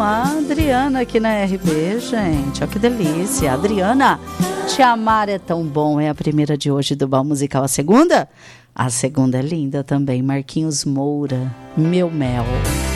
a Adriana aqui na RB, gente. Olha que delícia. Adriana, Te Amar é Tão Bom é a primeira de hoje do Baú Musical. A segunda? A segunda é linda também. Marquinhos Moura, Meu Mel.